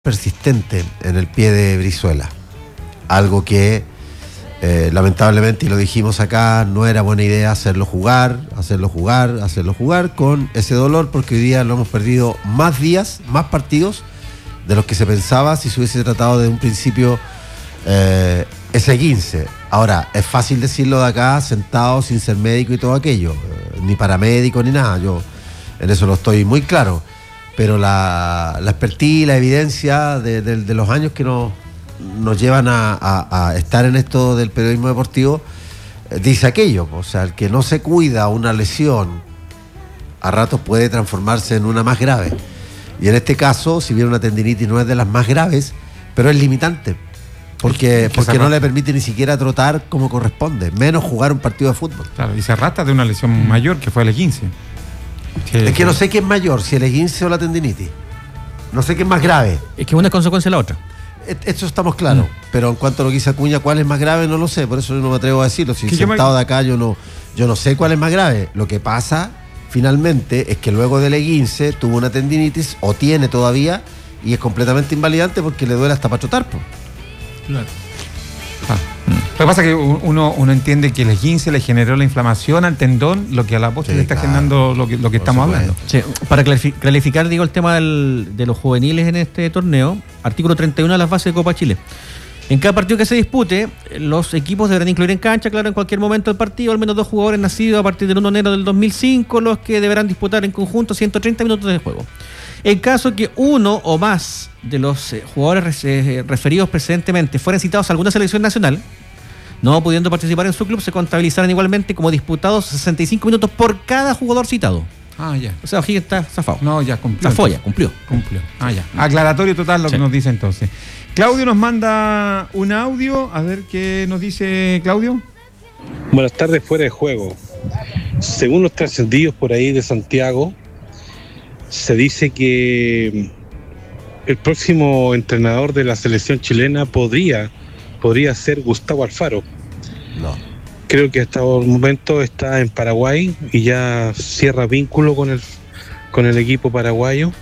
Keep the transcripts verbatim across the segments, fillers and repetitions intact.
persistente en el pie de Brizuela, algo que eh, lamentablemente, y lo dijimos acá, no era buena idea hacerlo jugar, hacerlo jugar, hacerlo jugar con ese dolor, porque hoy día lo hemos perdido más días, más partidos de los que se pensaba si se hubiese tratado de un principio eh, ese quince. Ahora, es fácil decirlo de acá, sentado, sin ser médico y todo aquello, eh, ni paramédico ni nada, yo en eso lo estoy muy claro. Pero la, la expertise, la evidencia de, de, de los años que nos, nos llevan a, a, a estar en esto del periodismo deportivo, eh, dice aquello. O sea, el que no se cuida una lesión, a ratos puede transformarse en una más grave. Y en este caso, si bien una tendinitis no es de las más graves, pero es limitante. Porque, porque no le permite ni siquiera trotar como corresponde, menos jugar un partido de fútbol. Claro, y se arrastra de una lesión mayor que fue el quince. Sí, es que no sé qué es mayor, si el esguince o la tendinitis. No sé qué es más grave. Es que una es consecuencia de la otra. Eso estamos claros. Mm. Pero en cuanto a lo que dice Acuña, cuál es más grave, no lo sé. Por eso yo no me atrevo a decirlo. Si sentado me... de acá, yo no, yo no sé cuál es más grave. Lo que pasa, finalmente, es que luego del esguince tuvo una tendinitis, o tiene todavía, y es completamente invalidante porque le duele hasta para trotar. Pues. Claro. Ah. Lo que pasa es que uno, uno entiende que el esguince le generó la inflamación al tendón, lo que a la postre sí, le está claro. generando lo que, lo que estamos hablando. Sí, para clarificar, digo, el tema del, de los juveniles en este torneo, artículo treinta y uno de las bases de Copa Chile. En cada partido que se dispute, los equipos deberán incluir en cancha, claro, en cualquier momento del partido, al menos dos jugadores nacidos a partir del primero de enero del dos mil cinco, los que deberán disputar en conjunto ciento treinta minutos de juego. En caso que uno o más de los eh, jugadores eh, referidos precedentemente fueran citados a alguna selección nacional, no pudiendo participar en su club, se contabilizarán igualmente como disputados sesenta y cinco minutos por cada jugador citado. Ah, ya. O sea, O'Higgins está zafado. No, ya cumplió. Zafó ya, cumplió. Cumplió. Ah, ya. Aclaratorio total lo sí. que nos dice entonces. Claudio nos manda un audio. A ver qué nos dice Claudio. Buenas tardes, fuera de juego. Según los trascendidos por ahí de Santiago, se dice que el próximo entrenador de la selección chilena podría, podría ser Gustavo Alfaro. No. Creo que hasta el momento está en Paraguay y ya cierra vínculo con el, con el equipo paraguayo,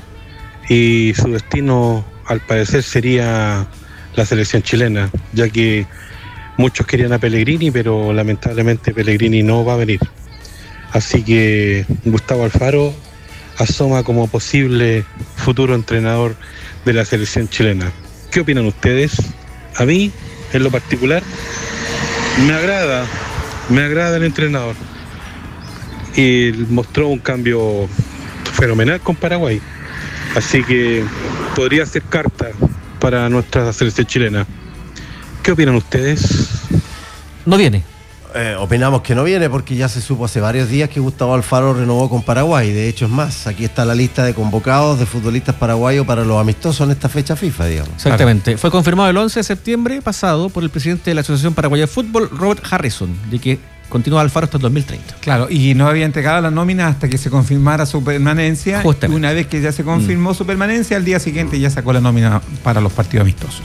y su destino al parecer sería la selección chilena, ya que muchos querían a Pellegrini, pero lamentablemente Pellegrini no va a venir. Así que Gustavo Alfaro asoma como posible futuro entrenador de la selección chilena. ¿Qué opinan ustedes? A mí, en lo particular, me agrada, me agrada el entrenador. Y mostró un cambio fenomenal con Paraguay. Así que podría ser carta para nuestra selección chilena. ¿Qué opinan ustedes? No viene. Eh, opinamos que no viene porque ya se supo hace varios días que Gustavo Alfaro renovó con Paraguay. De hecho, es más, aquí está la lista de convocados de futbolistas paraguayos para los amistosos en esta fecha FIFA, digamos. Exactamente. Fue confirmado el once de septiembre pasado por el presidente de la Asociación Paraguaya de Fútbol, Robert Harrison, de que continúa Alfaro hasta el dos mil treinta. Claro, y no había entregado la nómina hasta que se confirmara su permanencia. Justamente. Una vez que ya se confirmó mm. su permanencia, al día siguiente ya sacó la nómina para los partidos amistosos.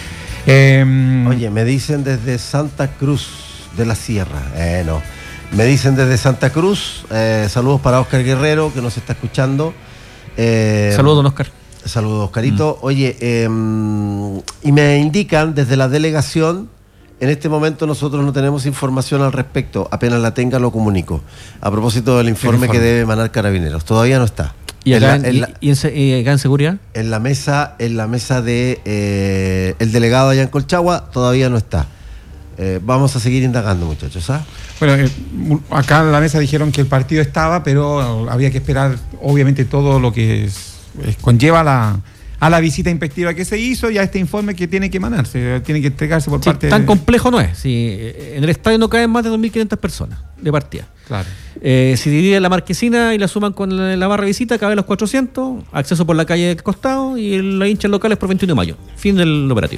Eh, Oye, me dicen desde Santa Cruz de la Sierra, eh, no, me dicen desde Santa Cruz, eh, saludos para Oscar Guerrero, que nos está escuchando. Eh, saludos, don Oscar. Saludos, Oscarito. Mm. Oye, eh, y me indican desde la delegación, en este momento nosotros no tenemos información al respecto, apenas la tenga lo comunico, a propósito del informe, informe. que debe emanar Carabineros, todavía no está. ¿Y acá en, en, la, y, y en, y acá en seguridad? En la mesa, en la mesa de eh, el delegado allá en Colchagua todavía no está. Eh, vamos a seguir indagando, muchachos. ¿ah? Bueno, eh, acá en la mesa dijeron que el partido estaba, pero había que esperar, obviamente, todo lo que es, es, conlleva la, a la visita inspectiva que se hizo y a este informe que tiene que emanarse, tiene que entregarse por sí, parte tan de... complejo no es. Si en el estadio no caben más de dos mil quinientas personas de partida. Claro. Eh, si dividen la marquesina y la suman con la, la barra de visita, caben los cuatrocientos, acceso por la calle del costado y la hincha local es por veintiuno de mayo. Fin del operativo.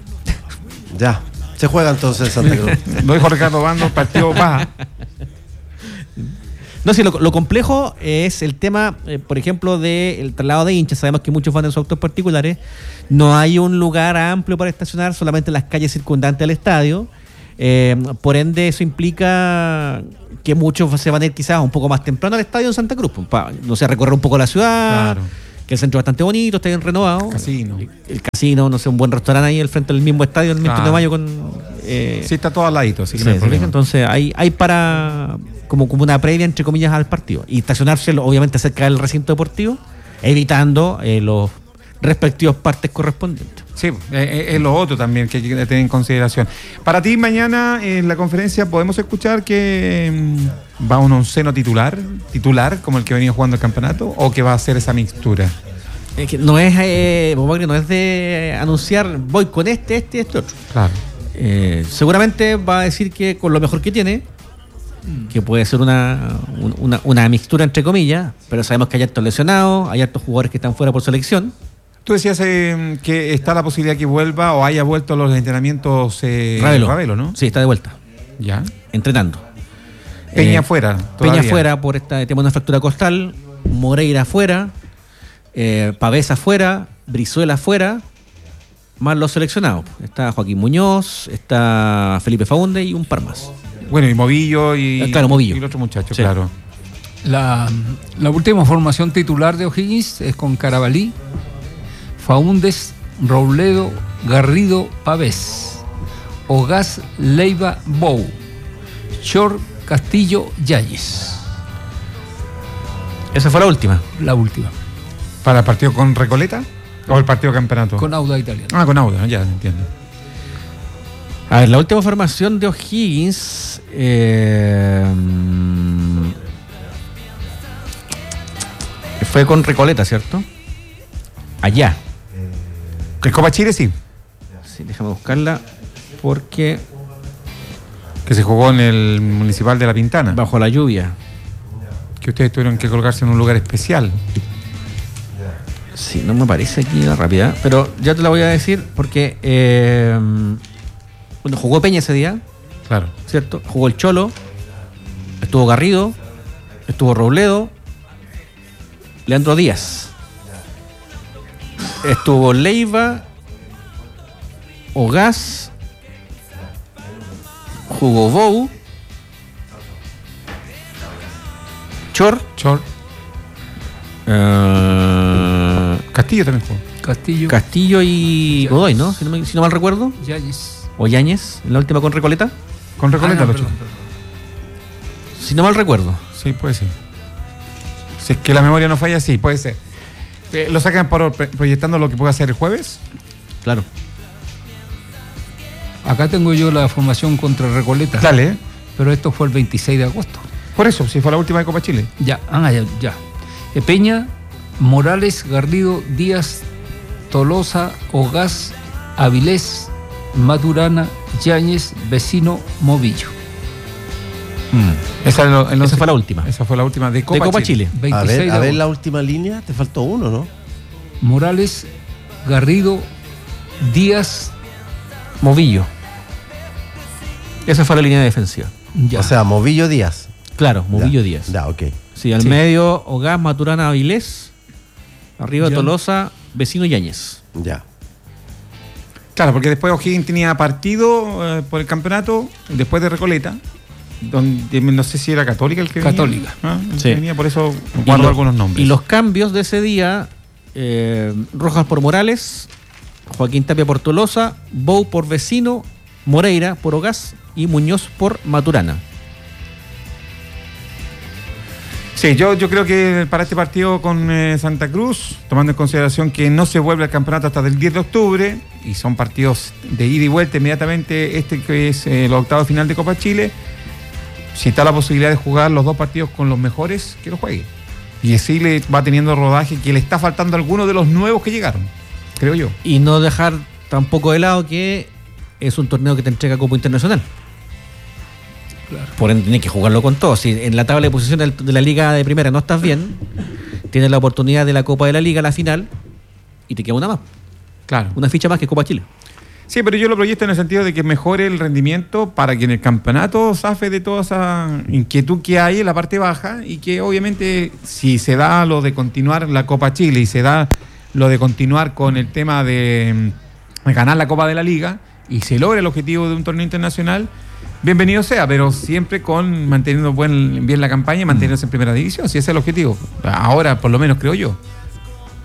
Ya. Se juega entonces en Santa Cruz. Lo dijo Ricardo Bando, partido baja. No, sí, lo, lo complejo es el tema, eh, por ejemplo, del traslado de hinchas. Sabemos que muchos van en sus autos particulares. No hay un lugar amplio para estacionar, solamente en las calles circundantes al estadio. Eh, por ende, eso implica que muchos se van a ir quizás un poco más temprano al estadio en Santa Cruz. Pa, no sé, recorrer un poco la ciudad. Claro. Que el centro es bastante bonito, está bien renovado. Casino. El, el casino, no sé, un buen restaurante ahí al frente del mismo estadio, el veintiuno Claro. de mayo con... Eh, Sí, está todo al ladito, así que sí, no hay ¿se problema. fija? Entonces hay, hay para como, como una previa entre comillas al partido y estacionarse obviamente cerca del recinto deportivo, evitando eh, los respectivos partes correspondientes. Sí, eh, es lo otro también que hay que tener en consideración. Para ti, mañana en la conferencia podemos escuchar que mm, va un onceno titular, titular como el que venía jugando el campeonato, o que va a ser esa mixtura. Es que no es, eh, no es de anunciar voy con este, este, este otro. Claro. Eh, seguramente va a decir que con lo mejor que tiene, que puede ser una, una, una mixtura entre comillas, pero sabemos que hay hartos lesionados, hay hartos jugadores que están fuera por selección. Tú decías eh, que está la posibilidad que vuelva o haya vuelto a los entrenamientos eh, Ravelo. Ravelo, ¿no? Sí, está de vuelta, Ya. entrenando. Peña Eh, fuera. Peña todavía. fuera por esta tema de una fractura costal, Moreira fuera, eh, Pavesa fuera, Brizuela fuera, más los seleccionados. Está Joaquín Muñoz, está Felipe Faunde y un par más. Bueno, y Movillo y, Eh, claro, Movillo. y el otro muchacho, Sí. claro. La, la última formación titular de O'Higgins es con Carabalí, Faúndez, Robledo, Garrido, Pavés, Ogaz, Leiva, Bou, Chor, Castillo, Yáñez. Esa fue la última. La última, ¿Para el partido con Recoleta o el partido campeonato? con Auda Italiano. Ah, con Auda, ya entiendo. A ver, la última formación de O'Higgins eh, fue con Recoleta, ¿cierto? Allá. El Copa Chile sí, Sí, déjame buscarla porque que se jugó en el Municipal de La Pintana, bajo la lluvia. que ustedes tuvieron que colocarse en un lugar especial. Sí, no me parece aquí la rápida, pero ya te la voy a decir porque eh, bueno, jugó Peña ese día, Claro. ¿cierto? Jugó el Cholo, estuvo Garrido, estuvo Robledo, Leandro Díaz, estuvo Leiva, Ogaz, jugó Bou, Chor, Chor. eh, Castillo también jugó. Castillo, Castillo y Godoy, ¿no? Si no, me- si no mal recuerdo. Yáñez. O Yáñez, en la última con Recoleta. Con Recoleta Ah, no, lo perdón, echó. perdón. Si no mal recuerdo. Sí, puede ser. Si es que la memoria no falla, sí, puede ser. Eh, ¿Lo sacan por, proyectando lo que puede hacer el jueves? Claro. Acá tengo yo la formación contra Recoleta. Dale, ¿eh? Pero esto fue el veintiséis de agosto. Por eso, si fue la última de Copa Chile. Ya, ah, ya, ya. Eh, Peña, Morales, Garrido, Díaz, Tolosa, Ogaz, Avilés, Maturana, Yáñez, Vecino, Movillo. Esa, es lo- el Esa once- fue la última. Esa fue la última de Copa, de Copa Chile. A veintiséis ver, de a ver agosto. la última línea, te faltó uno, ¿no? Morales, Garrido, Díaz, Movillo. Esa fue la línea defensiva. ya. O sea, Movillo Díaz. Claro, Movillo Ya, Díaz. Ya, ok. Sí, al Sí. medio, Ogaz, Maturana, Avilés. Arriba, Ya. Tolosa, Vecino, Yáñez. Ya. Claro, porque después O'Higgins tenía partido eh, por el campeonato, después de Recoleta, donde no sé si era Católica el que venía. Católica. Ah, el que Sí. venía, por eso Y guardo lo- algunos nombres. Y los cambios de ese día: eh, Rojas por Morales, Joaquín Tapia por Tolosa, Bou por Vecino, Moreira por Ogaz y Muñoz por Maturana. Sí, yo, yo creo que para este partido con eh, Santa Cruz, tomando en consideración que no se vuelve al campeonato hasta el diez de octubre, y son partidos de ida y vuelta inmediatamente, este que es eh, el octavo final de Copa Chile, si está la posibilidad de jugar los dos partidos con los mejores, que lo juegue. Y así le va teniendo rodaje, que le está faltando a algunos de los nuevos que llegaron, creo yo. Y no dejar tampoco de lado que es un torneo que te entrega Copa Internacional. Claro. Por ende, tienes que jugarlo con todo. Si en la tabla de posiciones de la Liga de Primera no estás bien, tienes la oportunidad de la Copa de la Liga, la final, y te queda una más. Claro. Una ficha más que Copa Chile. Sí, pero yo lo proyecto en el sentido de que mejore el rendimiento para que en el campeonato zafe de toda esa inquietud que hay en la parte baja y que obviamente si se da lo de continuar la Copa Chile y se da lo de continuar con el tema de, mm, ganar la Copa de la Liga y se logra el objetivo de un torneo internacional, bienvenido sea, pero siempre con manteniendo buen, bien la campaña y manteniéndose en primera división, si ese es el objetivo. Ahora, por lo menos, creo yo.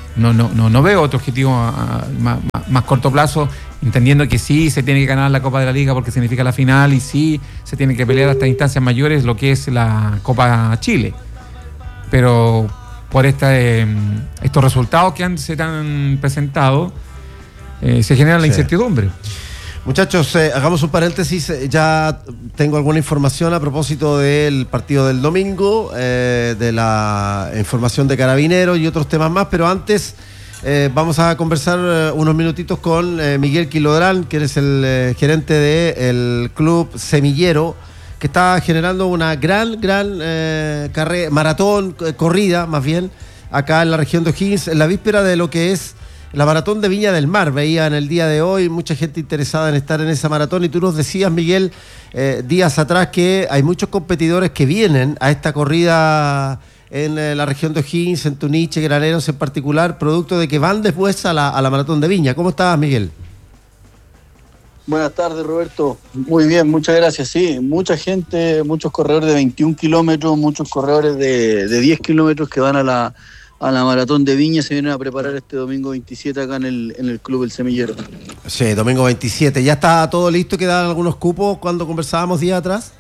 no, no, no, no veo otro objetivo a, a, más, más corto plazo, entendiendo que sí se tiene que ganar la Copa de la Liga porque significa la final y sí se tiene que pelear hasta instancias mayores lo que es la Copa Chile. Pero por esta, eh, estos resultados que han, se han presentado, eh, se genera la sí. incertidumbre. Muchachos, eh, hagamos un paréntesis. Ya tengo alguna información a propósito del partido del domingo, eh, de la información de Carabineros y otros temas más, pero antes eh, vamos a conversar eh, unos minutitos con eh, Miguel Quilodrán, que es el eh, gerente del Club Semillero, que está generando una gran, gran eh, carrera, maratón, eh, corrida más bien, acá en la región de O'Higgins, en la víspera de lo que es la maratón de Viña del Mar. Veía en el día de hoy mucha gente interesada en estar en esa maratón y tú nos decías, Miguel, eh, días atrás que hay muchos competidores que vienen a esta corrida en eh, la región de O'Higgins, en Tuniche, Graneros en particular, producto de que van después a la, a la maratón de Viña. ¿Cómo estás, Miguel? Buenas tardes, Roberto. Muy bien, muchas gracias. Sí, mucha gente, muchos corredores de veintiún kilómetros, muchos corredores de, de diez kilómetros que van a la a la maratón de Viña, se vienen a preparar este domingo veintisiete acá en el, en el Club El Semillero. Sí, domingo veintisiete. ¿Ya está todo listo? ¿Quedan algunos cupos cuando conversábamos días atrás?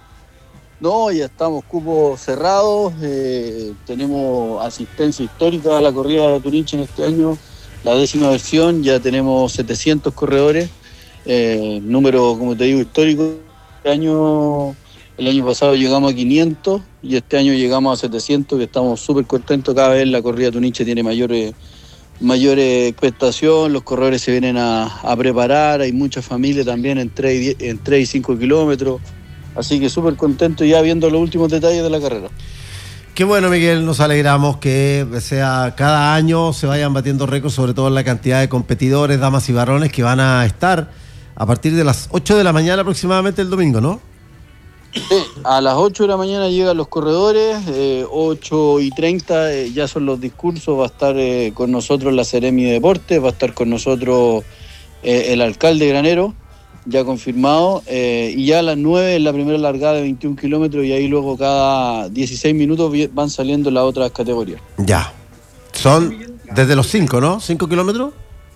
No, ya estamos cupos cerrados, eh, tenemos asistencia histórica a la corrida de Tuniche en este año, la décima versión, ya tenemos setecientos corredores, eh, número, como te digo, histórico. Este año... El año pasado llegamos a quinientos y este año llegamos a setecientos, que estamos súper contentos. Cada vez la corrida Tuniche tiene mayores mayor expectación, los corredores se vienen a, a preparar, hay mucha familia también en tres y cinco kilómetros. Así que súper contentos ya viendo los últimos detalles de la carrera. Qué bueno, Miguel, nos alegramos que sea cada año se vayan batiendo récords, sobre todo en la cantidad de competidores, damas y varones que van a estar a partir de las ocho de la mañana aproximadamente el domingo, ¿no? Sí, a las ocho de la mañana llegan los corredores, eh, ocho y treinta eh, ya son los discursos, va a estar eh, con nosotros la Seremi de Deportes, va a estar con nosotros eh, el alcalde Granero, ya confirmado, eh, y ya a las nueve es la primera largada de veintiún kilómetros y ahí luego cada dieciséis minutos van saliendo las otras categorías. Ya, son desde los cinco, ¿no? ¿cinco kilómetros?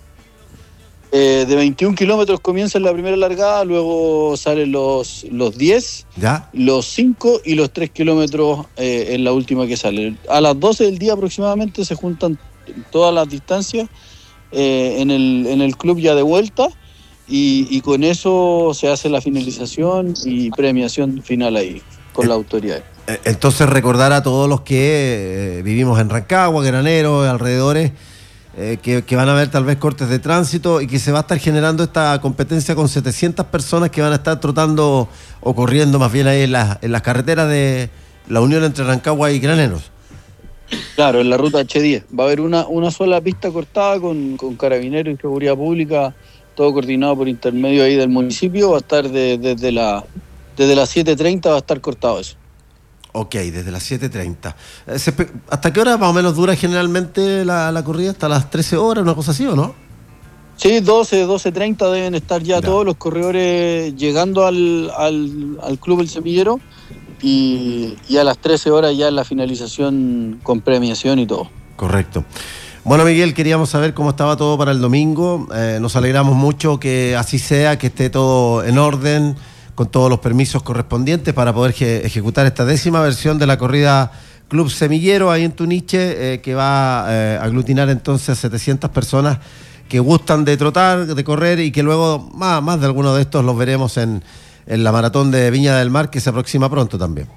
Eh, de veintiún kilómetros comienza la primera largada, luego salen los, los diez, ¿ya? Los cinco y los tres kilómetros eh, en la última que sale. A las doce del día aproximadamente se juntan todas las distancias eh, en, el, en el club ya de vuelta y, y con eso se hace la finalización y premiación final ahí con las autoridades. Entonces recordar a todos los que eh, vivimos en Rancagua, Granero, alrededores, Eh, que, que van a haber tal vez cortes de tránsito y que se va a estar generando esta competencia con setecientas personas que van a estar trotando o corriendo más bien ahí en, la, en las carreteras de la unión entre Rancagua y Graneros. Claro, en la ruta hache diez. Va a haber una, una sola pista cortada con, con Carabineros y Seguridad Pública, todo coordinado por intermedio ahí del municipio. Va a estar de, desde, la, desde las siete treinta va a estar cortado eso. Ok, desde las siete treinta. ¿Hasta qué hora más o menos dura generalmente la, la corrida? ¿Hasta las trece horas, una cosa así o no? Sí, doce, doce treinta deben estar ya, ya. Todos los corredores llegando al, al, al Club El Semillero y, y a las trece horas ya la finalización con premiación y todo. Correcto. Bueno, Miguel, queríamos saber cómo estaba todo para el domingo. Eh, nos alegramos mucho que así sea, que esté todo en orden, con todos los permisos correspondientes para poder je- ejecutar esta décima versión de la corrida Club Semillero ahí en Tuniche, eh, que va a eh, aglutinar entonces a setecientas personas que gustan de trotar, de correr y que luego más, más de algunos de estos los veremos en, en la maratón de Viña del Mar que se aproxima pronto también.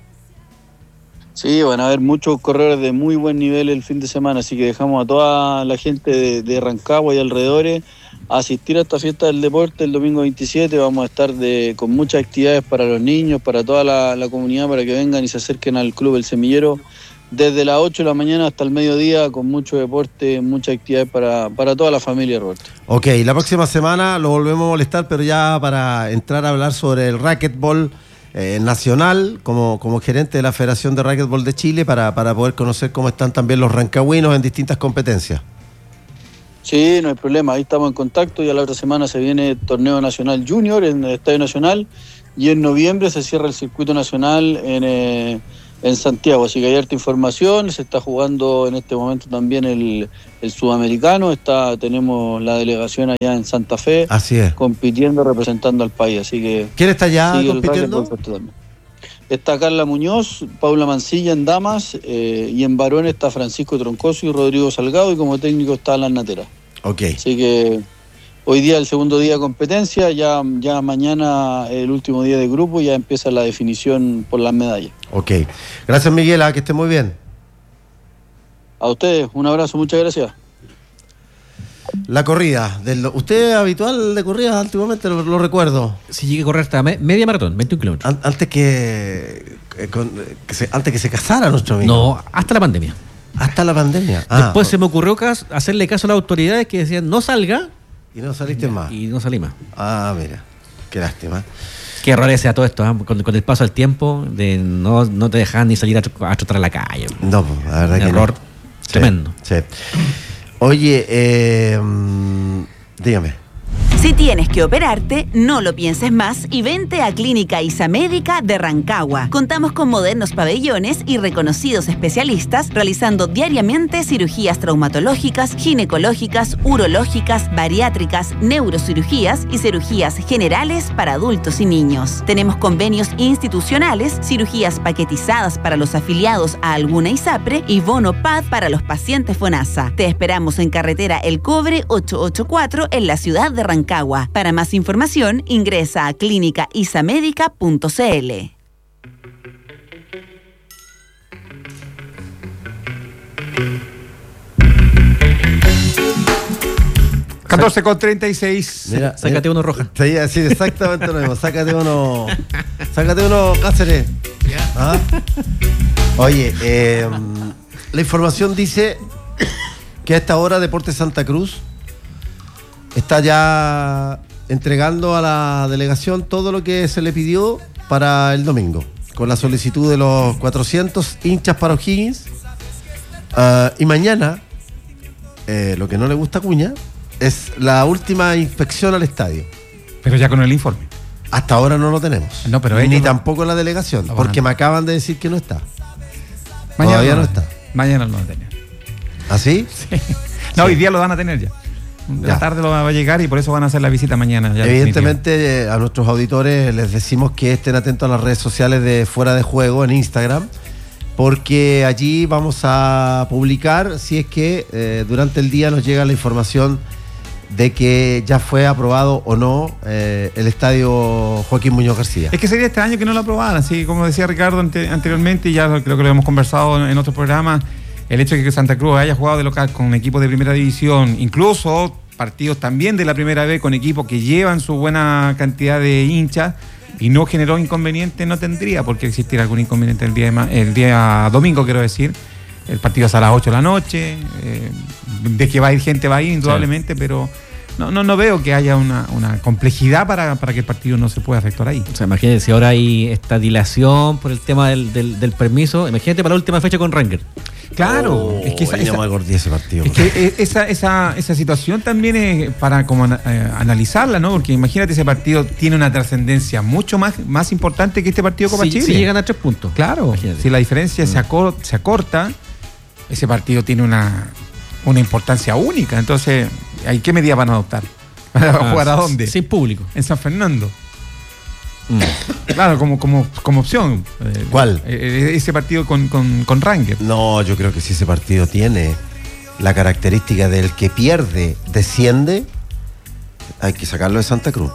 Sí, van a haber muchos corredores de muy buen nivel el fin de semana, así que dejamos a toda la gente de, de Rancagua y alrededores a asistir a esta fiesta del deporte el domingo veintisiete. Vamos a estar de, con muchas actividades para los niños, para toda la, la comunidad, para que vengan y se acerquen al Club El Semillero desde las ocho de la mañana hasta el mediodía, con mucho deporte, muchas actividades para, para toda la familia, Roberto. Ok, la próxima semana lo volvemos a molestar, pero ya para entrar a hablar sobre el racquetball eh, nacional, como, como gerente de la Federación de Racquetball de Chile, para, para poder conocer cómo están también los rancagüinos en distintas competencias. Sí, no hay problema, ahí estamos en contacto. Ya la otra semana se viene el torneo nacional junior en el Estadio Nacional y en noviembre se cierra el circuito nacional en, eh, en Santiago, así que hay harta información. Se está jugando en este momento también el, el sudamericano. Está, tenemos la delegación allá en Santa Fe, Así es. compitiendo, representando al país, así que ¿Quién está allá sigue el compitiendo? rally por suerte también. Está Carla Muñoz, Paula Mancilla en damas, eh, y en varones está Francisco Troncoso y Rodrigo Salgado, y como técnico está Alan Natera. Ok. Así que hoy día el segundo día de competencia, ya, ya mañana el último día de grupo, ya empieza la definición por las medallas. Ok. Gracias, Miguel, ah, que esté muy bien. A ustedes, un abrazo, muchas gracias. La corrida. Del, ¿Usted es habitual de corrida antiguamente? Lo, lo recuerdo. Si llegué a correr hasta me- media maratón, veintiún kilómetros. An- antes que, eh, con- que se, antes que se casara nuestro amigo. No, hasta la pandemia. Hasta la pandemia. Ah, Después se me ocurrió cas- hacerle caso a las autoridades que decían no salga y no saliste más. y no salí más. Ah, mira. Qué lástima. Qué error ese a todo esto, ¿eh? con, con el paso del tiempo, de no, no te dejan ni salir a, tr- a trotar a la calle. No, pues, la verdad Un que error no. Sí, tremendo. Sí. Oye, eh, mm, dígame. Si tienes que operarte, no lo pienses más y vente a Clínica Isamédica de Rancagua. Contamos con modernos pabellones y reconocidos especialistas realizando diariamente cirugías traumatológicas, ginecológicas, urológicas, bariátricas, neurocirugías y cirugías generales para adultos y niños. Tenemos convenios institucionales, cirugías paquetizadas para los afiliados a alguna ISAPRE y bono P A D para los pacientes FONASA. Te esperamos en carretera El Cobre ochocientos ochenta y cuatro en la ciudad de Rancagua. Para más información, ingresa a clínica isamédica punto c l. catorce con treinta y seis. Mira, Sácate mira, uno roja. Te iba a decir exactamente lo mismo. Sácate uno. Sácate uno, Cáceres. ¿Ah? Oye, eh, la información dice que a esta hora Deportes Santa Cruz está ya entregando a la delegación todo lo que se le pidió para el domingo, con la solicitud de los cuatrocientos hinchas para O'Higgins. Uh, y mañana, eh, lo que no le gusta a Cuña, es la última inspección al estadio. Pero ya con el informe. Hasta ahora no lo tenemos. No, pero Ni ellos no- tampoco la delegación, Lo van porque a- me acaban de decir que no está. Mañana Todavía no lo- está. Mañana lo van a tener. ¿Así? No, Sí. hoy día lo van a tener ya. De Ya. la tarde lo va a llegar y por eso van a hacer la visita mañana. Ya Evidentemente, eh, a nuestros auditores les decimos que estén atentos a las redes sociales de Fuera de Juego en Instagram, porque allí vamos a publicar si es que eh, durante el día nos llega la información de que ya fue aprobado o no eh, el estadio Joaquín Muñoz García. Es que sería extraño que no lo aprobaran, así como decía Ricardo ante- anteriormente, y ya creo que lo hemos conversado en, en otros programas, el hecho de que Santa Cruz haya jugado de local con equipos de primera división, incluso partidos también de la primera B con equipos que llevan su buena cantidad de hinchas, y no generó inconveniente, no tendría por qué existir algún inconveniente el día, de ma- el día domingo, quiero decir. El partido es a las ocho de la noche, eh, de que va a ir gente, va a ir indudablemente, pero no, no, no veo que haya una, una complejidad para, para que el partido no se pueda efectuar ahí. O sea, imagínate, si ahora hay esta dilación por el tema del, del, del permiso, imagínate para la última fecha con Ranger. Claro, Oh, es que esa, ya esa- me acordé de ese partido. es que e- esa, esa, esa situación también es para como ana- eh, analizarla, ¿no? Porque imagínate, ese partido tiene una trascendencia mucho más, más importante que este partido de Copa Si, Chile. si llegan a tres puntos. Claro, Imagínate. si la diferencia se, acor- se acorta, ese partido tiene una, una importancia única. Entonces, ¿hay qué medidas van a adoptar? ¿Van a Ah, jugar a sin- dónde? Sin público. En San Fernando. Mm. Claro, como, como, como opción. Eh, ¿Cuál? eh, ese partido con, con, con Ranger. No, yo creo que si ese partido tiene la característica del que pierde, desciende, hay que sacarlo de Santa Cruz.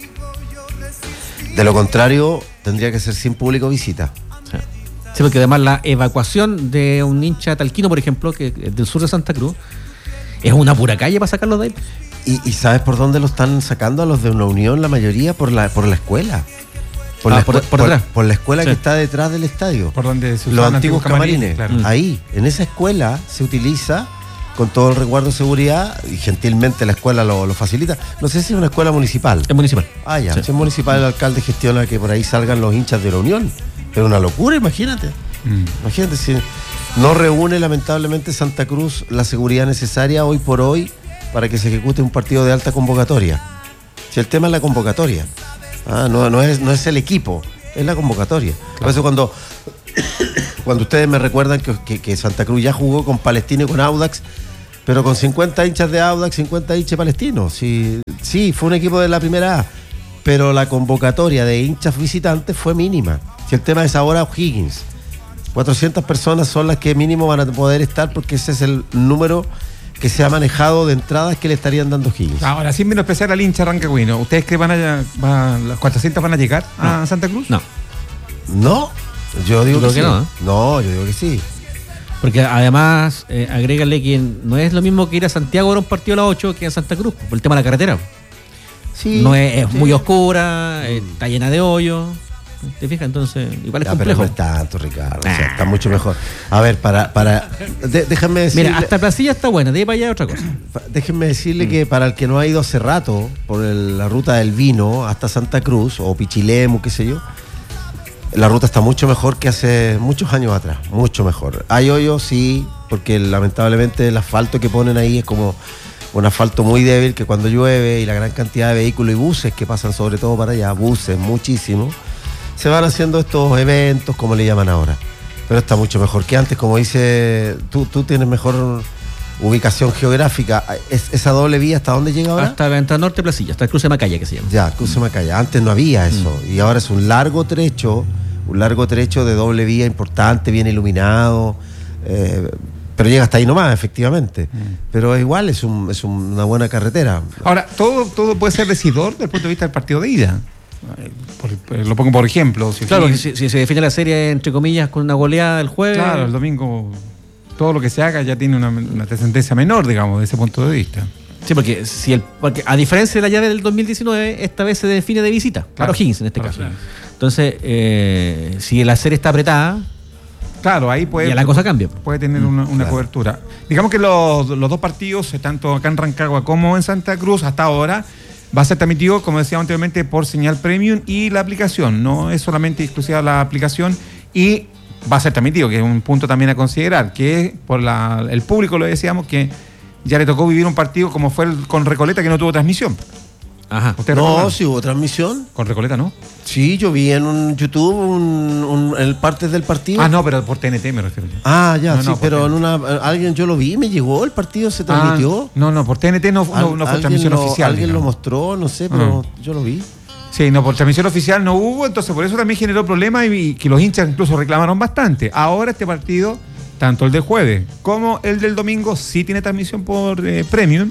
De lo contrario, tendría que ser sin público visita. Sí, porque además la evacuación de un hincha talquino, por ejemplo, que es del sur de Santa Cruz, es una pura calle para sacarlo de ahí. ¿Y, y sabes por dónde lo están sacando a los de una unión, la mayoría? Por la, por la escuela. Por, Ah, la, por- escue- por detrás. por la escuela Sí. que está detrás del estadio. Por donde se Los usaban antiguos camarines. claro. Mm. Ahí, en esa escuela se utiliza con todo el resguardo de seguridad y gentilmente la escuela lo, lo facilita. No sé si es una escuela municipal. Es municipal. Ah, ya. Sí. Si es municipal, el alcalde gestiona que por ahí salgan los hinchas de la Unión. Pero una locura, imagínate. Mm. Imagínate si no reúne lamentablemente Santa Cruz la seguridad necesaria hoy por hoy para que se ejecute un partido de alta convocatoria. Si el tema es la convocatoria, ah, no, no, es, no es el equipo, es la convocatoria. Por eso cuando, cuando ustedes me recuerdan que, que, que Santa Cruz ya jugó con Palestino y con Audax, pero con cincuenta hinchas de Audax, cincuenta hinchas palestinos. Sí, sí, fue un equipo de la primera A, pero la convocatoria de hinchas visitantes fue mínima. Si el tema es ahora O'Higgins, cuatrocientas personas son las que mínimo van a poder estar, porque ese es el número que se ha manejado de entradas que le estarían dando O'Higgins. Ahora, sin menospreciar al hincha rancagüino, ¿ustedes creen que van a, van, las cuatrocientas van a llegar a No. Santa Cruz? No. No, yo digo Yo que, creo sí. que no, ¿eh? No, yo digo que sí. Porque además, eh, agrégale que no es lo mismo que ir a Santiago a ver un partido a las ocho que a Santa Cruz, por el tema de la carretera. Sí, no es, es sí. muy oscura, eh, está llena de hoyos. ¿Te fijas? Entonces, igual es Ya, pero complejo. no es tanto, Ricardo. O sea, está mucho mejor. A ver, para, para de- déjame decirle, Mira, hasta Placilla está buena, de ahí para allá otra cosa. pa- déjenme decirle que para el que no ha ido hace rato por el- la ruta del vino hasta Santa Cruz o Pichilemu, qué sé yo, la ruta está mucho mejor que hace muchos años atrás, mucho mejor. Hay hoyos, sí, porque lamentablemente el asfalto que ponen ahí es como un asfalto muy débil, que cuando llueve y la gran cantidad de vehículos y buses que pasan sobre todo para allá, buses muchísimo, se van haciendo estos eventos, como le llaman ahora. Pero está mucho mejor que antes, como dice, tú, tú tienes mejor ubicación geográfica. ¿Es, esa doble vía hasta dónde llega ahora? Hasta Venta Norte Placilla, hasta el cruce de Macaya que se llama. Ya, Cruce Macaya. Antes no había eso. Y ahora es un largo trecho, un largo trecho de doble vía importante, bien iluminado. eh, pero llega hasta ahí nomás, efectivamente. Pero igual es, un, es un- una buena carretera. Ahora, todo, todo puede ser decidor desde el punto de vista del partido de ida. Eh, por- eh, lo pongo por ejemplo. Si Claro, O'Higgins- si, si se define la serie, entre comillas, con una goleada el jueves. Claro, el domingo todo lo que se haga ya tiene una, una trascendencia menor, digamos, de ese punto de vista. Sí, porque, si el, porque a diferencia de la llave del dos mil diecinueve, esta vez se define de visita, para Claro, O'Higgins en este para caso. O'Higgins. Entonces, eh, si la serie está apretada, Claro, ahí puede, ya la cosa cambia. puede tener una, una Claro. cobertura. Digamos que los, los dos partidos, eh, tanto acá en Rancagua como en Santa Cruz, hasta ahora, va a ser transmitido, como decíamos anteriormente, por señal premium y la aplicación. No es solamente exclusiva la aplicación, y va a ser transmitido, que es un punto también a considerar, que por la, el público, lo decíamos, que ya le tocó vivir un partido como fue el, con Recoleta, que no tuvo transmisión. Ajá. ¿Usted No, recuerda? si hubo transmisión. Con Recoleta, ¿no? Sí, yo vi en un YouTube un, un- el partes del partido. Ah, no, pero por T N T me refiero yo. Ah, ya, No, sí, no, pero por en una alguien yo lo vi, me llegó, el partido se transmitió. Ah, no, no, por T N T no, no, Al- no fue alguien transmisión lo, oficial. Alguien lo digamos. mostró, no sé, pero yo lo vi. Sí, no, por transmisión oficial no hubo, entonces por eso también generó problemas, y, y que los hinchas incluso reclamaron bastante. Ahora este partido, tanto el del jueves como el del domingo, sí tiene transmisión por eh, premium,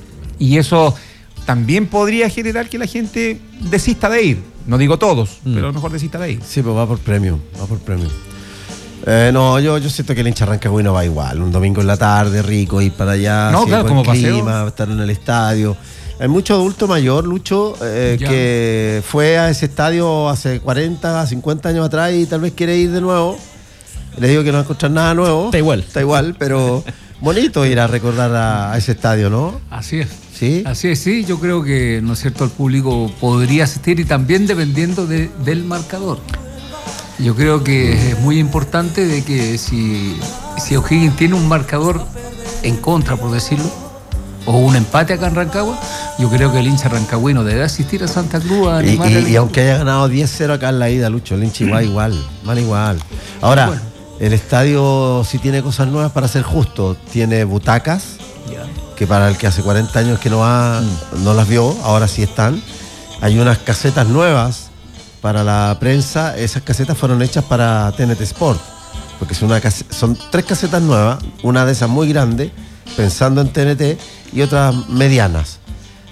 y eso también podría generar que la gente desista de ir. No digo todos, Mm. pero a lo mejor desista de ir. Sí, pues va por premium, va por premium. Eh, no, yo, yo siento que el hincha rancagüino va igual. Un domingo en la tarde, rico, ir para allá, No, sí, claro, buen como paseo. clima, estar en el estadio. Hay mucho adulto mayor, Lucho, eh, Ya. que fue a ese estadio hace cuarenta, cincuenta años atrás y tal vez quiere ir de nuevo. Le digo que no va a encontrar nada nuevo. Está igual. Está igual, pero bonito ir a recordar a, a ese estadio, ¿no? Así es. Sí. Así es, sí, yo creo que, ¿no es cierto?, el público podría asistir, y también dependiendo de- del marcador. Yo creo que es muy importante de que si, si O'Higgins tiene un marcador en contra, por decirlo, o un empate acá en Rancagua, yo creo que el hincha rancagüino debe asistir a Santa Cruz a Y, animar y- al y equipo. aunque haya ganado diez cero acá en la ida, Lucho, el hincha igual, igual, van igual. Ahora, Bueno. el estadio sí tiene cosas nuevas, para ser justo. Tiene butacas, Ya. que para el que hace cuarenta años que no va, no las vio, ahora sí están. Hay unas casetas nuevas para la prensa. Esas casetas fueron hechas para T N T Sport, porque son, una case- son tres casetas nuevas, una de esas muy grande, pensando en T N T, y otras medianas.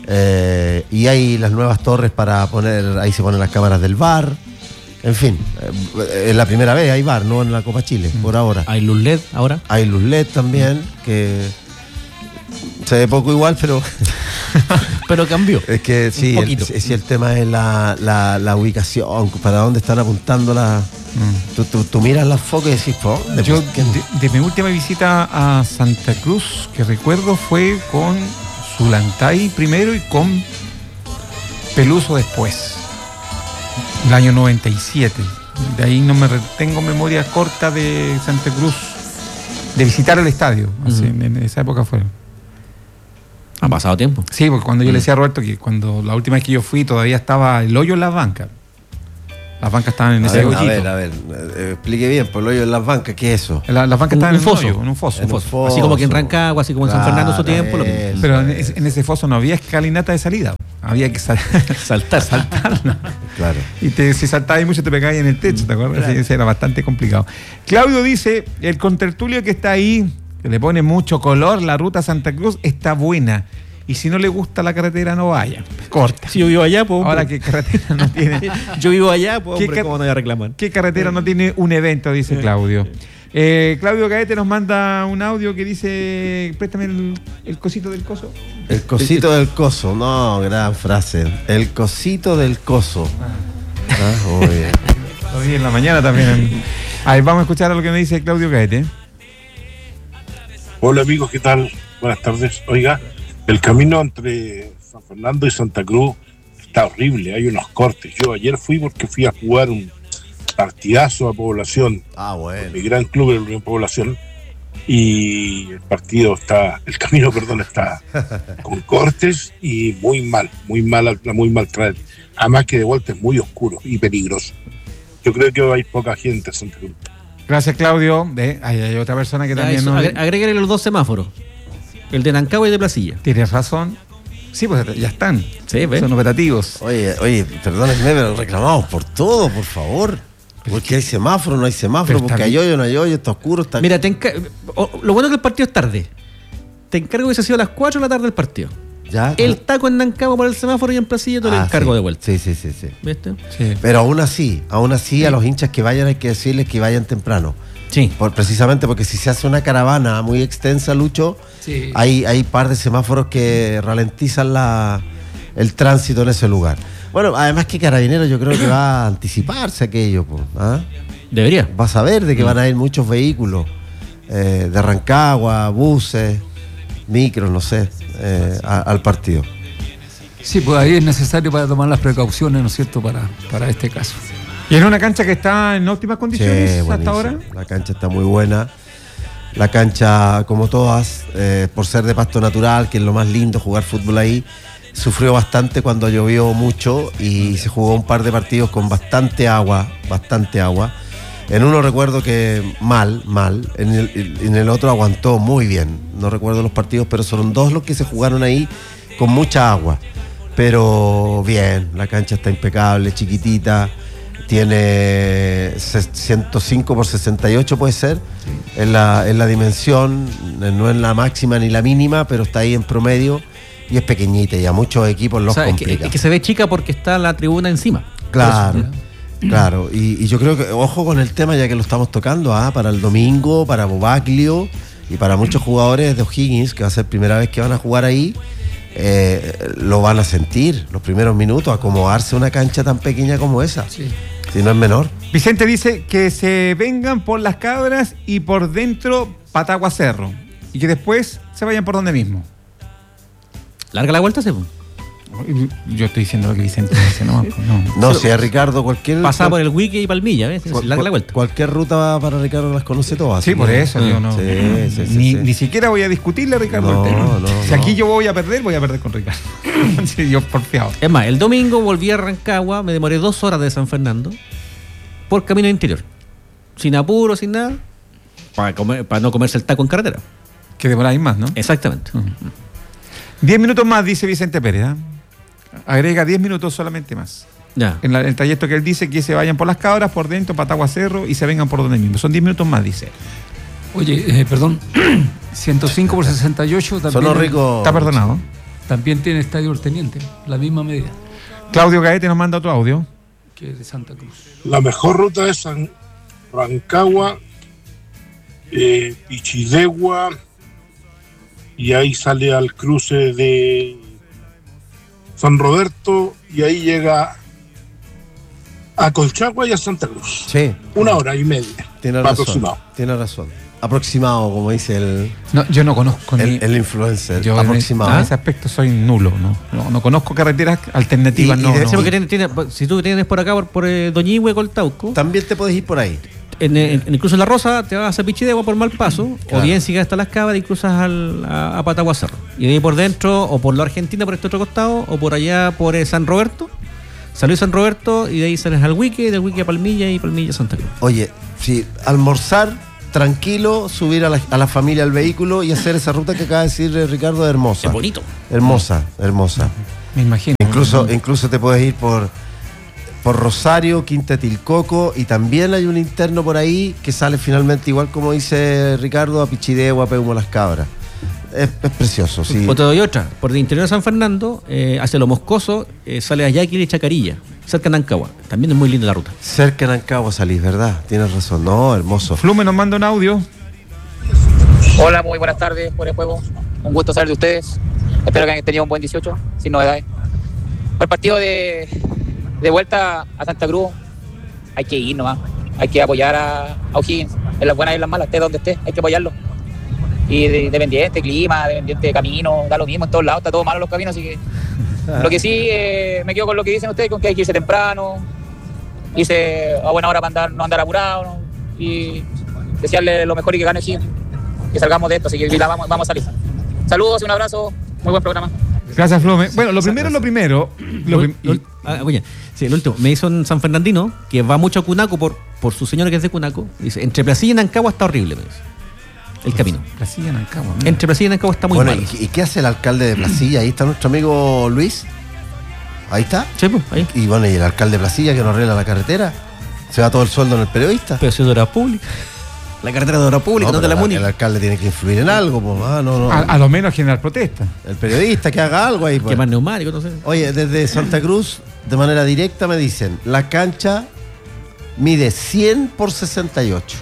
Eh, y hay las nuevas torres para poner, ahí se ponen las cámaras del V A R. En fin, eh, es la primera vez, hay V A R, no en la Copa Chile, por ahora. Hay luz L E D ahora. Hay luz L E D también, que se ve poco igual, pero Pero cambió. es que sí, Un el, poquito. sí, el tema es la, la, la ubicación, para dónde están apuntando las... Tú, tú- tú miras las focos y decís, ¿por dónde? Yo, Pues, ¿qué? de, de mi última visita a Santa Cruz, que recuerdo, fue con Zulantay primero y con Peluso después, el año noventa y siete. De ahí no me re- tengo memoria corta de Santa Cruz, de visitar el estadio. Así, Ujú. en, en esa época fue. Ha pasado tiempo. Sí, porque cuando yo le decía a Roberto que cuando la última vez que yo fui todavía estaba el hoyo en las bancas. Las bancas estaban en A ese ver, hoyito. a ver, a ver, eh, explique bien, por el hoyo en las bancas, ¿qué es eso? La- las bancas Un- estaban un en un foso. hoyo, en un foso. En un foso. Así como aquí en Rancagua, así como en San Fernando en su Claro, tiempo. Lo mismo. eso. Pero en ese, en ese foso no había escalinata de salida. Había que sal- Saltar. saltarla. Claro. Y te, si saltabas mucho te pegabas en el techo, ¿te acuerdas? Sí, ese era bastante complicado. Claudio dice, el contertulio que está ahí, que le pone mucho color, la ruta Santa Cruz está buena. Y si no le gusta la carretera, no vaya. Corta. Si yo vivo allá, pues. Ahora hombre. que carretera no tiene... Yo vivo allá, pues, ¿Qué hombre, car- ¿cómo no voy a reclamar? ¿Qué carretera no tiene un evento? Dice Claudio. Eh, Claudio Caete nos manda un audio que dice, préstame el, el cosito del coso. El cosito del coso, no, gran frase. El cosito del coso. Ah, muy bien. Lo vi en la mañana también. A ver, vamos a escuchar a lo que me dice Claudio Caete. Hola amigos, ¿qué tal? Buenas tardes. Oiga, el camino entre San Fernando y Santa Cruz está horrible, hay unos cortes. Yo ayer fui porque fui a jugar un partidazo a Población, Ah, bueno. mi gran club de la Unión Población, y el partido está, el camino, perdón, está con cortes y muy mal, muy mal, muy mal traer. Además que de vuelta es muy oscuro y peligroso. Yo creo que hay poca gente en Santa Cruz. Gracias, Claudio. Eh, hay, hay otra persona que Ya, también eso, nos... agre- Agrégale los dos semáforos. El de Nancagua y de Placilla. Tienes razón. Sí, pues ya están. Sí, ¿ves? Son operativos. Oye, oye, perdónenme, pero reclamamos por todo, por favor. Porque hay semáforo, no hay semáforo, Pero está porque hay bien. hoyo, no hay hoyo, está oscuro, está... Mira, te enca- o- lo bueno es que el partido es tarde. Te encargo que hubiese sido a las cuatro de la tarde el partido. ¿Ya? El taco en Nancagua por el semáforo y en Placilla te lo Ah, encargo sí. de vuelta. Sí, sí, sí, sí. ¿Viste? Sí. Pero aún así, aún así a los hinchas que vayan hay que decirles que vayan temprano. Sí. Por, precisamente porque si se hace una caravana muy extensa, Lucho, Sí. hay, hay par de semáforos que ralentizan la, el tránsito en ese lugar. Bueno, además que Carabineros yo creo que va a anticiparse aquello, po, ¿ah? Debería. Va a saber de que van a ir muchos vehículos eh, de Rancagua, buses, micros, no sé, eh, a- al partido. Sí, pues ahí es necesario para tomar las precauciones, ¿no es cierto?, para, para este caso. Y en una cancha que está en óptimas condiciones Sí, hasta buenísimo. ahora. La cancha está muy buena. La cancha, como todas, eh, por ser de pasto natural, que es lo más lindo jugar fútbol ahí, sufrió bastante cuando llovió mucho y se jugó un par de partidos con bastante agua, bastante agua. En uno recuerdo que mal, mal. En el, en el otro aguantó muy bien. No recuerdo los partidos, pero son dos los que se jugaron ahí con mucha agua. Pero bien, la cancha está impecable, chiquitita. Tiene ciento cinco por sesenta y ocho, puede ser, sí. en, la, en la dimensión, no en la máxima ni la mínima, pero está ahí en promedio y es pequeñita y a muchos equipos los O sea, es que, complica. es que se ve chica porque está la tribuna encima. Claro, claro. Y, y yo creo que, ojo con el tema ya que lo estamos tocando, ¿ah? Para el domingo, para Bobaglio y para muchos jugadores de O'Higgins, que va a ser primera vez que van a jugar ahí, eh, lo van a sentir los primeros minutos, acomodarse una cancha tan pequeña como esa. Sí. Si no es menor. Vicente dice que se vengan por las cabras y por dentro Patagua Cerro. Y que después se vayan por donde mismo. Larga la vuelta, se Yo estoy diciendo lo que Vicente dice, no. no. No, si a Ricardo cualquier... Pasaba por el Wiki y Palmilla, ¿ves? cual- Larga la vuelta. Cualquier ruta para Ricardo las conoce todas. Sí, así por que- eso yo no. Sí, sí, sí, ni, sí. ni siquiera voy a discutirle a Ricardo No, el tema. no, Si no. aquí yo voy a perder, voy a perder con Ricardo. Sí, yo porfiado. Es más, el domingo volví a Rancagua, me demoré dos horas de San Fernando por camino interior. Sin apuro, sin nada, para, comer, para no comerse el taco en carretera. Que demoráis más, ¿no? Exactamente. Diez minutos más, dice Vicente Pérez. ¿eh? Agrega diez minutos solamente más. Ya. En la- el trayecto que él dice que se vayan por las cabras, por dentro, Patagua Cerro y se vengan por donde mismo. Son diez minutos más, dice. Oye, eh, perdón, ciento cinco por sesenta y ocho también, Sonó rico. Está perdonado. también tiene Estadio El Teniente, la misma medida Claudio Gaete nos manda otro audio. que de Santa Cruz. La mejor ruta es San Rancagua, eh, Pichidegua, y ahí sale al cruce de San Roberto y ahí llega a Colchagua y a Santa Cruz. Sí, Una hora y media. tiene razón. Aproximado. Tiene razón. Aproximado, como dice el, No, yo no conozco ni. el, el influencer. yo en, aproximado. en ese aspecto soy nulo, ¿no? No, no conozco carreteras alternativas, Y- y no. de- no. Sí, porque tiene- tiene- si tú tienes por acá, por, por eh, Doñihue, Coltauco, También te puedes ir por ahí. en, en, en el cruce de la Rosa te vas a Pichidegua por Malpaso, Claro. o bien sigues hasta las Cabras y cruzas al, a, a Patagua Cerro. Y de ahí por dentro, o por la Argentina, por este otro costado, o por allá por eh, San Roberto, San Luis San Roberto y de ahí sales al Huique, del Huique a Palmilla y Palmilla a Santa Cruz. Oye, sí, almorzar tranquilo, subir a la, a la familia al vehículo y hacer esa ruta que acaba de decir eh, Ricardo, es hermosa. Es bonito. Hermosa, hermosa. Me imagino. Incluso, incluso te puedes ir por, por Rosario, Quinta Tilcoco, y también hay un interno por ahí que sale finalmente, igual como dice Ricardo, a Pichidegua, a Peumo Las Cabras. Es, es precioso, sí. O te doy otra. Por el interior de San Fernando, eh, hacia Lo Moscoso, eh, sale a Yaquil y Chacarilla, cerca de Nancagua. También es muy linda la ruta. Cerca de Nancagua salís, ¿verdad? Tienes razón. No, hermoso. Flume nos manda un audio. Hola, muy buenas tardes por el juego. Un gusto saber de ustedes. Espero que hayan tenido un buen dieciocho, sin novedades. Para el partido de, de vuelta a Santa Cruz, hay que ir nomás. Hay que apoyar a, a O'Higgins. En las buenas y en las malas, esté donde esté, hay que apoyarlo. Y de, dependiente clima, dependiente de camino, da lo mismo en todos lados, está todo malo los caminos, así que lo que sí, eh, me quedo con lo que dicen ustedes, con que hay que irse temprano, irse a buena hora para andar, no andar apurado, ¿no? Y desearle lo mejor y que gane O'Higgins, que salgamos de esto, así que vamos, vamos a salir. Saludos y un abrazo, muy buen programa. Gracias, Flume. Bueno, lo primero es lo primero. Lo prim- Lo- ah, oye, sí, el último. Me hizo un San Fernandino que va mucho a Cunaco por, por su señora que es de Cunaco. Dice, entre Placilla y Nancagua está horrible, me dice. El camino. Placilla, Nancagua. mira. Entre Placilla y Nancagua está muy Bueno, malo. ¿y, ¿y qué hace el alcalde de Placilla? Ahí está nuestro amigo Luis. Ahí está. Sí, pues, ahí. Y bueno, y el alcalde de Placilla que nos arregla la carretera. Se va todo el sueldo en el periodista. Pero si es de obra pública. La carretera de obra pública, no, No, de la pero MUNI. el alcalde tiene que influir en algo, pues. Ah, no, no. A, a lo menos generar protesta. El periodista que haga algo ahí, pues. Que más neumático, no sé. Oye, desde Santa Cruz, de manera directa me dicen, la cancha mide cien por sesenta y ocho.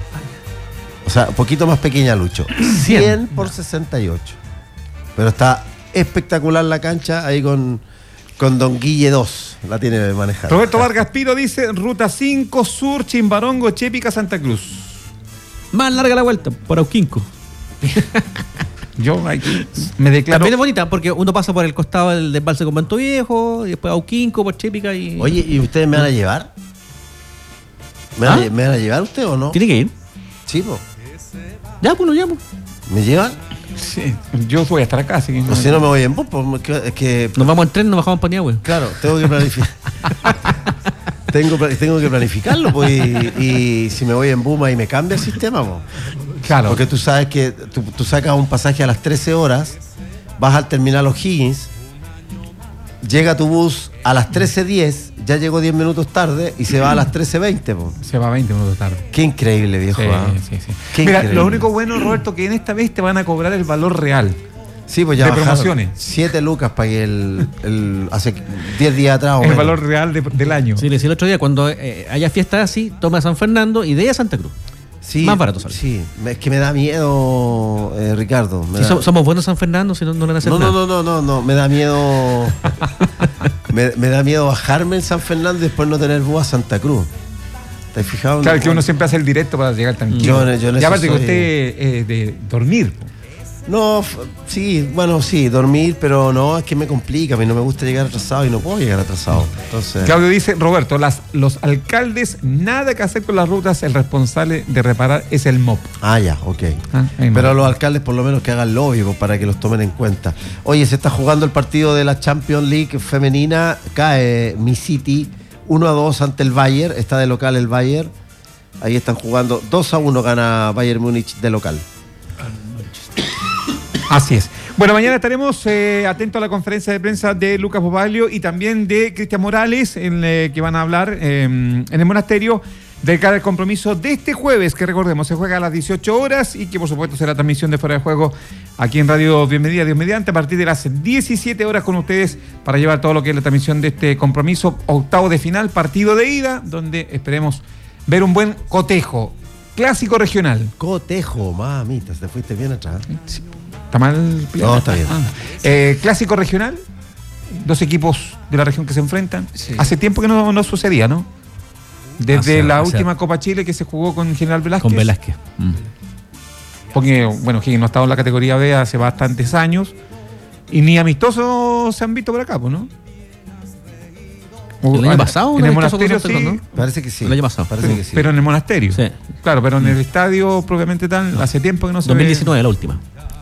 O sea, un poquito más pequeña, Lucho. cien por sesenta y ocho. Pero está espectacular la cancha ahí con, con Don Guille dos. La tiene manejada. Roberto Vargas Piro dice, ruta cinco, sur, Chimbarongo, Chépica, Santa Cruz. Más larga la vuelta, por Auquinco. Yo aquí me declaro... También es bonita porque uno pasa por el costado del desbalse con Manto Viejo, y después Auquinco, por Chépica y... Oye, ¿y ustedes me van a llevar? ¿Me van, ¿Ah? a, ¿me van a llevar usted o no? ¿Tiene que ir? Sí, po. Ya, pues lo llamo. ¿Me llevan? Sí, yo voy a estar acá, así que... O si no me voy en bus, pues, es que... Nos vamos en tren, nos bajamos para Niagüe. Claro, tengo que planificar. tengo, pla- tengo que planificarlo, pues, y, y si me voy en Buma y me cambia el sistema, pues. Claro. Porque tú sabes que tú, tú sacas un pasaje a las trece horas, vas al terminal O'Higgins, llega tu bus a las trece diez, ya llegó diez minutos tarde y se va a las trece veinte, pues. Se va veinte minutos tarde. Qué increíble, viejo. Sí, ¿ah? sí, sí. Qué Mira, increíble. lo único bueno, Roberto, que en esta vez te van a cobrar el valor real. Sí, pues ya de bajaron promociones. siete lucas pagué el, el, hace diez días atrás. o El menos. valor real de- del año. Sí, le decía el otro día, cuando eh, haya fiestas así, toma San Fernando y de ahí a Santa Cruz. Sí, Más barato sale. Sí, me- es que me da miedo, eh, Ricardo. me Si da- so- somos buenos San Fernando, si no, no le van a hacer No, nada. no, no, no, no, no, me da miedo. me, me da miedo bajarme en San Fernando y después no tener bus a Santa Cruz. ¿Te has fijado? Claro, No, que uno siempre hace el directo para llegar tranquilo. Yo- yo en y eso aparte que soy- usted eh, de dormir. po. No, f- sí, bueno, sí, dormir, pero no, es que me complica. A mí no me gusta llegar atrasado y no puedo llegar atrasado. Entonces, Claudio dice, Roberto, las, los alcaldes, nada que hacer con las rutas, el responsable de reparar es el M O P. ah, ya, ok. Ah, ahí Pero más. los alcaldes por lo menos que hagan lobby pues, para que los tomen en cuenta. Oye, se está jugando el partido de la Champions League femenina. Cae mi City uno a dos ante el Bayern. Está de local el Bayern. Ahí están jugando dos a uno, gana Bayern Múnich de local. Así es. Bueno, mañana estaremos eh, atentos a la conferencia de prensa de Lucas Bobalio y también de Cristian Morales, en, eh, que van a hablar eh, en el monasterio de cara al compromiso de este jueves, que recordemos, se juega a las dieciocho horas y que por supuesto será transmisión de Fuera de Juego aquí en Radio Bienvenida, Dios mediante, a partir de las diecisiete horas con ustedes para llevar todo lo que es la transmisión de este compromiso, octavo de final, partido de ida, donde esperemos ver un buen cotejo, clásico regional. Cotejo, mamita, te fuiste bien atrás. ¿Está mal? No, está bien. Ah. Eh, clásico regional, dos equipos de la región que se enfrentan. Sí. Hace tiempo que no, no sucedía, ¿no? Desde Hace- la hace- última Copa Chile que se jugó con General Velázquez. Con Velázquez. Mm. Porque, bueno, que no ha estado en la categoría B hace bastantes años. Y ni amistosos se han visto por acá, pues, ¿no? ¿El año Ah, pasado un en el amistoso con monasterio Santa Cruz, sí, no? Parece que sí. El año pasado. Parece pero, que sí. pero en el monasterio. Sí. Claro, pero en el estadio propiamente tal, hace tiempo que no se dos mil diecinueve, la última. ve.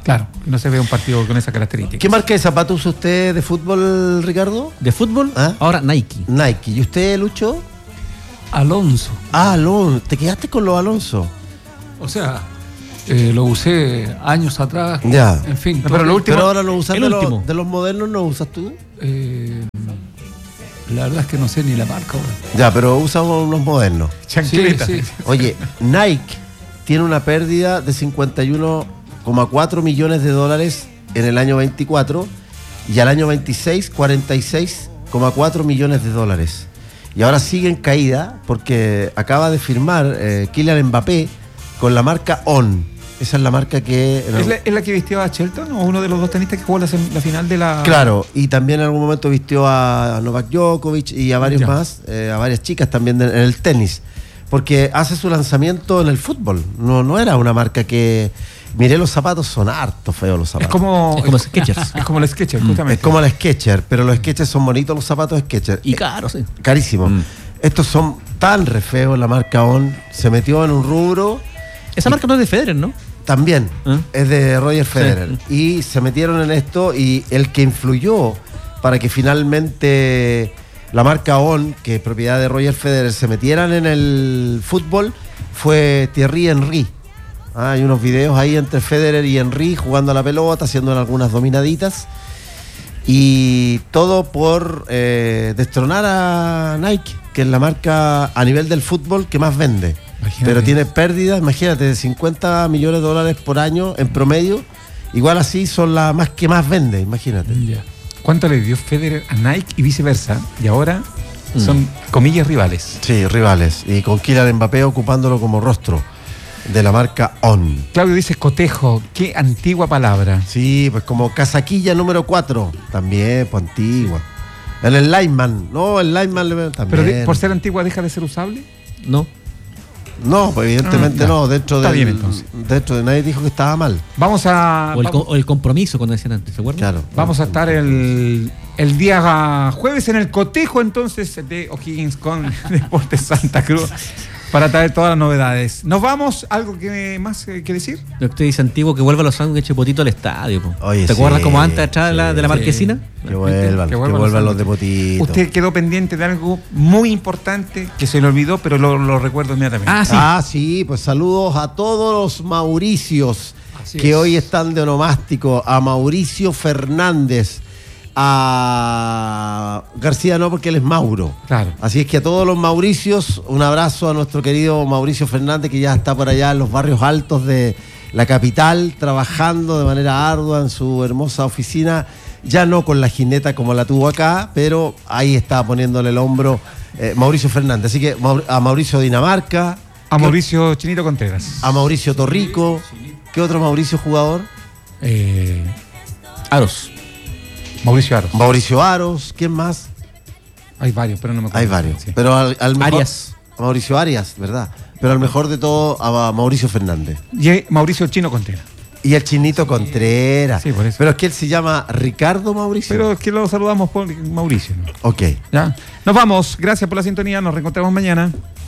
Claro, no se ve un partido con esa característica. ¿Qué marca de zapatos usa usted de fútbol, Ricardo? ¿De fútbol? ¿Ah? Ahora Nike. Nike. ¿Y usted, Lucho? Alonso. Ah, Alonso. ¿Te quedaste con los Alonso? O sea, eh, lo usé años atrás. Ya. En fin. No, pero lo último, Pero ahora lo usas el de, los, último. de los modernos, ¿no usas tú? Eh, la verdad es que no sé ni la marca ahora. Ya, pero usas unos modernos. chancleta. Sí, sí. Oye, Nike tiene una pérdida de cincuenta y uno coma cuatro millones de dólares en el año veinticuatro y al año veintiséis, cuarenta y seis coma cuatro millones de dólares. Y ahora sigue en caída porque acaba de firmar eh, Kylian Mbappé con la marca On. Esa es la marca que... ¿Es la, ¿Es la que vistió a Shelton o uno de los dos tenistas que jugó la, sem- la final de la...? Claro, y también en algún momento vistió a Novak Djokovic y a varios Ya. más, eh, a varias chicas también de- en el tenis, porque hace su lanzamiento en el fútbol. No, no era una marca que... Miré los zapatos, son harto feos los Es zapatos. como... Es como Skechers. Es como el Skechers, justamente. Es como la Skechers, pero los Skechers son bonitos, los zapatos Skechers. Y Eh, caro, sí. Carísimo. Mm. Estos son tan re feos, la marca On. Se metió en un rubro... Esa marca no es de Federer, ¿no? También ¿Ah? es de Roger Federer. Y se metieron en esto y el que influyó para que finalmente la marca On, que es propiedad de Roger Federer, se metieran en el fútbol fue Thierry Henry. Ah, hay unos videos ahí entre Federer y Henry jugando a la pelota, haciendo algunas dominaditas. Y todo por eh, destronar a Nike, que es la marca a nivel del fútbol que más vende. Imagínate. Pero tiene pérdidas, imagínate, de cincuenta millones de dólares por año en promedio. Igual así son las más que más vende, imagínate. Ya. ¿Cuánto le dio Federer a Nike y viceversa? Y ahora Mm. son, comillas, rivales. Sí, rivales. Y con Kylian Mbappé ocupándolo como rostro de la marca On. Claudio dice cotejo. Qué antigua palabra. Sí, pues como casaquilla número cuatro. También, pues antigua. En el lineman. No, el lineman le- también. Pero de- por ser antigua, ¿deja de ser usable? No. No, pues evidentemente Ah, ya. no. Dentro Está del- bien, entonces. Dentro de nadie dijo que estaba mal. Vamos a... O el, vamos- co- o el compromiso, cuando decían antes, ¿se acuerdan? Claro. Vamos a estar el, el día jueves en el cotejo entonces de O'Higgins con Deportes Santa Cruz para traer todas las novedades. ¿Nos vamos? ¿Algo que más eh, que decir? Usted dice antiguo que vuelva los sándwiches potito al estadio. Po. Oye, ¿Te sí, acuerdas como antes atrás de la, sí. de la marquesina? Que vuelvan, Que que vuelvan vuelvan, los los de Potito. Usted quedó pendiente de algo muy importante que se le olvidó, pero lo, lo recuerdo inmediatamente. Ah, sí. Ah, sí, pues saludos a todos los Mauricios Así que es. hoy están de onomástico. A Mauricio Fernández, a García no, porque él es Mauro. Claro. Así es que a todos los Mauricios, un abrazo a nuestro querido Mauricio Fernández, que ya está por allá en los barrios altos de la capital, trabajando de manera ardua en su hermosa oficina, ya no con la jineta como la tuvo acá, pero ahí está poniéndole el hombro eh, Mauricio Fernández. Así que Maur- a Mauricio Dinamarca, A Mauricio Chinito Contreras. a Mauricio Torrico, ¿qué otro Mauricio jugador? Eh, Aros. Mauricio Aros. Mauricio Aros, ¿quién más? Hay varios, pero no me acuerdo. Hay varios, Sí. pero al, al mejor, Arias. Mauricio Arias, ¿verdad? Pero al mejor de todo a Mauricio Fernández. Y hay Mauricio Chino Contreras. Y el Chinito Contreras. Sí, por eso. Pero es que él se llama Ricardo Mauricio. Pero es que lo saludamos por Mauricio, ¿no? Ok. ¿Ya? Nos vamos. Gracias por la sintonía. Nos reencontramos mañana.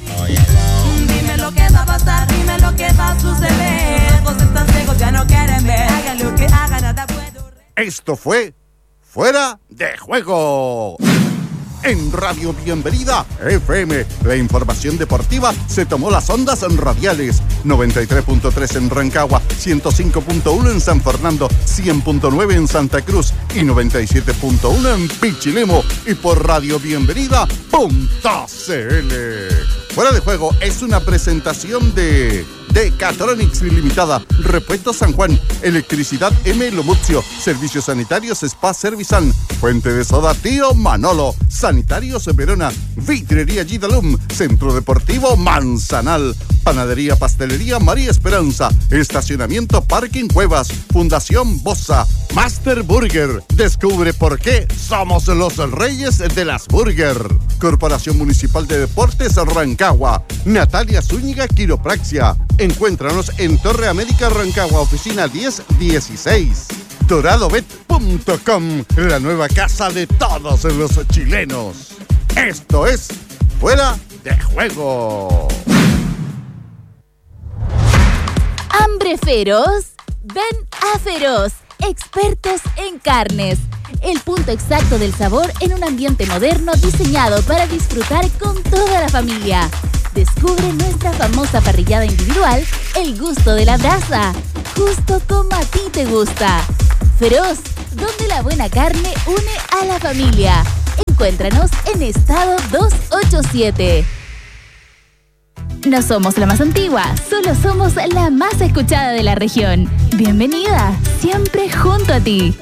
Dime lo que va a pasar, dime lo que va a suceder. Los ojos están ciegos, ya no quieren ver. Hagan lo que hagan, nada puedo. Esto fue Fuera de Juego. En Radio Bienvenida F M, la información deportiva se tomó las ondas radiales. noventa y tres punto tres en Rancagua, ciento cinco punto uno en San Fernando, cien punto nueve en Santa Cruz y noventa y siete punto uno en Pichilemo y por radio bienvenida punto c l. Fuera de Juego es una presentación de Decatronics Limitada, Repuestos San Juan, Electricidad M. Lomuzio, Servicios Sanitarios Spa Servisan, Fuente de Soda Tío Manolo, Sanitarios Verona, Vitrería Gidalum, Centro Deportivo Manzanal, Panadería Pastelería María Esperanza, Estacionamiento Parking Cuevas, Fundación Bossa, Master Burger. Descubre por qué somos los reyes de las burger. Corporación Municipal de Deportes Rancagua, Natalia Zúñiga Quiropraxia. Encuéntranos en Torre América Rancagua, oficina diez dieciséis. Doradobet punto com, la nueva casa de todos los chilenos. Esto es Fuera de Juego. ¿Hambre feroz? Ven a Feroz, expertos en carnes. El punto exacto del sabor en un ambiente moderno diseñado para disfrutar con toda la familia. Descubre nuestra famosa parrillada individual, el gusto de la brasa, justo como a ti te gusta. Feroz, donde la buena carne une a la familia. Encuéntranos en Estado doscientos ochenta y siete. No somos la más antigua, solo somos la más escuchada de la región. Bienvenida, siempre junto a ti.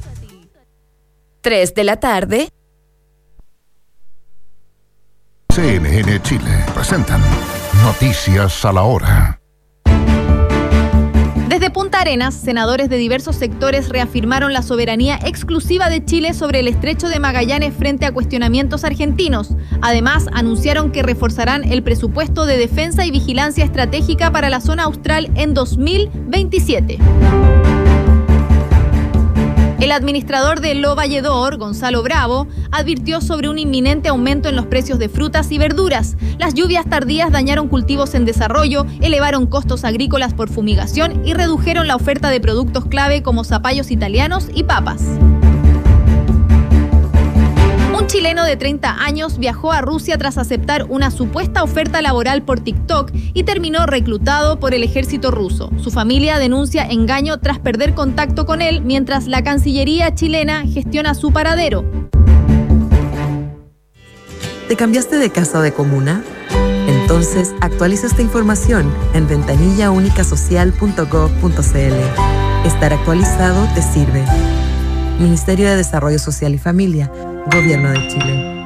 tres de la tarde. C N N Chile presentan Noticias a la Hora. Desde Punta Arenas, senadores de diversos sectores reafirmaron la soberanía exclusiva de Chile sobre el estrecho de Magallanes frente a cuestionamientos argentinos. Además, anunciaron que reforzarán el presupuesto de defensa y vigilancia estratégica para la zona austral en dos mil veintisiete. El administrador de Lo Valledor, Gonzalo Bravo, advirtió sobre un inminente aumento en los precios de frutas y verduras. Las lluvias tardías dañaron cultivos en desarrollo, elevaron costos agrícolas por fumigación y redujeron la oferta de productos clave como zapallos italianos y papas. Un chileno de treinta años viajó a Rusia tras aceptar una supuesta oferta laboral por TikTok y terminó reclutado por el ejército ruso. Su familia denuncia engaño tras perder contacto con él, mientras la Cancillería chilena gestiona su paradero. ¿Te cambiaste de casa o de comuna? Entonces, actualiza esta información en ventanilla única social punto gov punto c l. Estar actualizado te sirve. Ministerio de Desarrollo Social y Familia, Gobierno de Chile.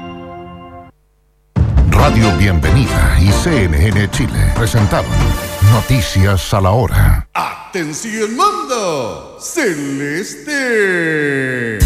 Radio Bienvenida y C N N Chile presentaron Noticias a la Hora. ¡Atención, mundo celeste!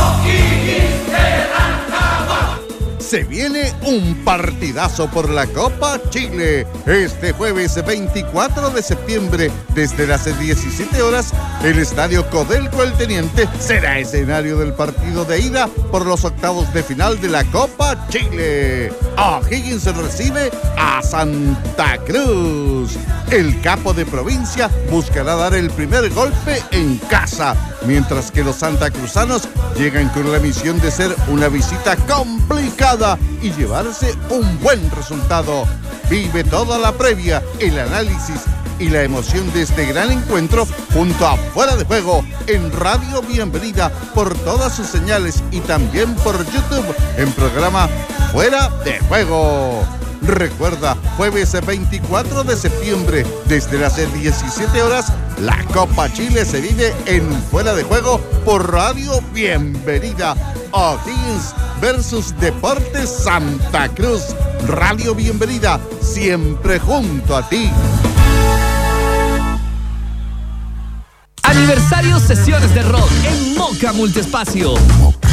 Se viene un partidazo por la Copa Chile. Este jueves veinticuatro de septiembre, desde las diecisiete horas, el Estadio Codelco El Teniente será escenario del partido de ida por los octavos de final de la Copa Chile. O'Higgins recibe a Santa Cruz. El capo de provincia buscará dar el primer golpe en casa, mientras que los santacruzanos llegan con la misión de ser una visita complicada y llevarse un buen resultado. Vive toda la previa, el análisis y la emoción de este gran encuentro junto a Fuera de Juego en Radio Bienvenida por todas sus señales y también por YouTube en programa Fuera de Juego. Recuerda, jueves veinticuatro de septiembre, desde las diecisiete horas, la Copa Chile se vive en Fuera de Juego por Radio Bienvenida. O'Higgins versus Deportes Santa Cruz. Radio Bienvenida, siempre junto a ti. Aniversario Sesiones de Rock en Moca Multiespacio.